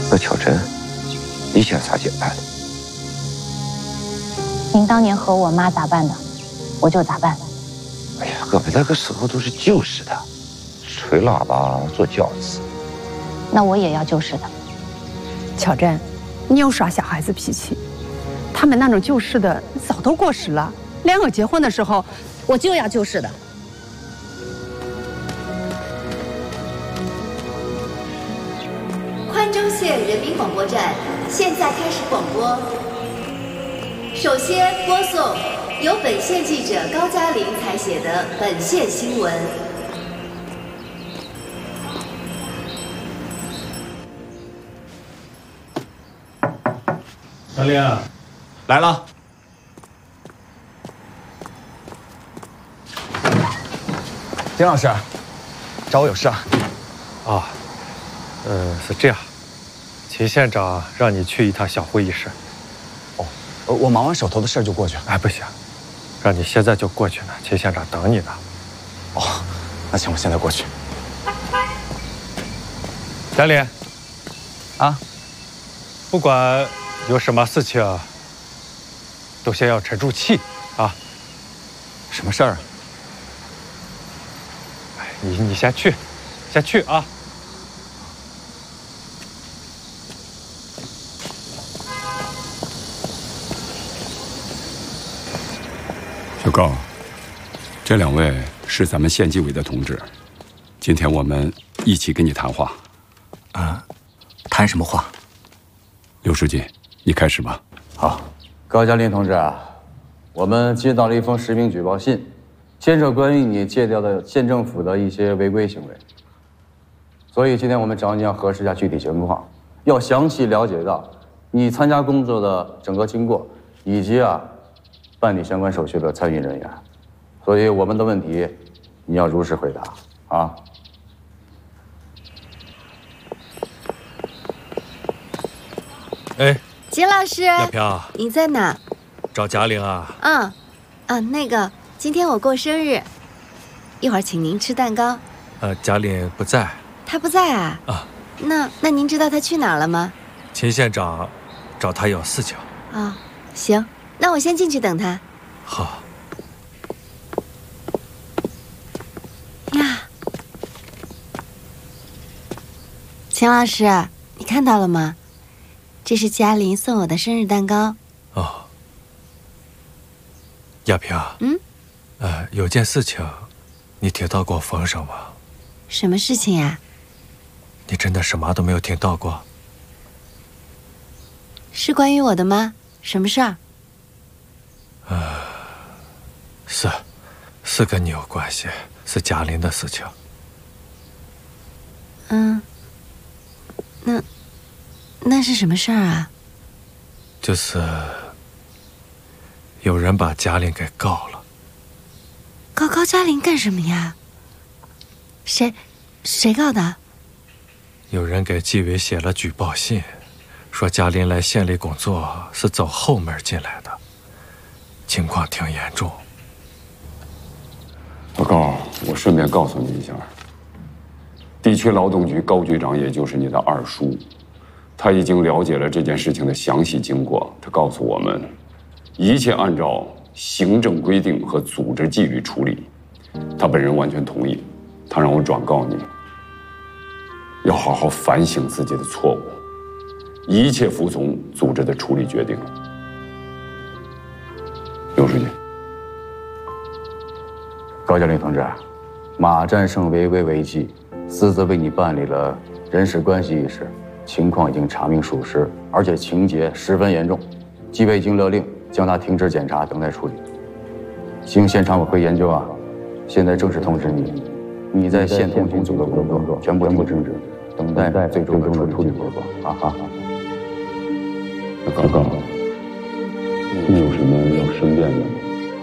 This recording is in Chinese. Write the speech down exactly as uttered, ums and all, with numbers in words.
那巧珍，你想咋解办？ 您当年和我妈咋办的，我就咋办。 哎呀，我们那个时候都是旧式的，吹喇叭坐轿子。 那我也要旧式的。 巧珍，你又耍小孩子脾气。他们那种旧式的早都过时了，连我结婚的时候， 我就要旧式的。 宽州县人民广播站现在开始广播。首先播送由本县记者高嘉玲采写的本县新闻。 小玲，来了。 丁老师，找我有事啊？ 啊，嗯，是这样，秦县长让你去一趟小会议室。 哦，我忙完手头的事就过去。 哎，不行，让你现在就过去呢，秦县长等你呢。 哦，那行，我现在过去。 小林， 啊， 不管有什么事情，都先要沉住气啊。 什么事儿啊？ 哎，你你先去，先去啊。 小高，这两位是咱们县纪委的同志，今天我们一起跟你谈话。 啊，谈什么话？ 刘书记，你开始吧。 好，高嘉林同志啊，我们接到了一封实名举报信，牵涉关于你借调的县政府的一些违规行为，所以今天我们找你要核实一下具体情况，要详细了解到你参加工作的整个经过，以及啊办理相关手续的参与人员，所以我们的问题你要如实回答啊。 哎， 金老师， 亚萍， 你在哪？ 找贾玲啊？ 嗯，啊，那个，今天我过生日，一会儿请您吃蛋糕。 呃，贾玲不在。 她不在啊？ 啊， 那那您知道她去哪儿了吗？ 秦县长找她有事情。 啊、哦，行，那我先进去等她。 好。 呀，秦老师，你看到了吗？这是嘉玲送我的生日蛋糕。 哦，亚萍， 嗯， 呃，有件事情，你听到过风声吗？ 什么事情呀？ 你真的什么都没有听到过？ 是关于我的吗？什么事儿？ 呃，是，是跟你有关系，是嘉玲的事情。 嗯，那。那是什么事儿啊？ 就是有人把嘉玲给告了。 告高嘉玲干什么呀？谁，谁告的？ 有人给纪委写了举报信，说嘉玲来县里工作是走后门进来的，情况挺严重。 报告，我顺便告诉你一下，地区劳动局高局长，也就是你的二叔。他已经了解了这件事情的详细经过，他告诉我们，一切按照行政规定和组织纪律处理。他本人完全同意，他让我转告你，要好好反省自己的错误，一切服从组织的处理决定。刘书记， 高嘉玲同志，马占胜违规违纪，私自为你办理了人事关系一事。情况已经查明属实，而且情节十分严重，纪委已经勒令将他停职检查，等待处理。经县常委会研究啊，现在正式通知你，你在县通讯组的工作全部停止，等待最终的处理结果。啊哈！ 那刚刚，你有什么要申辩的吗？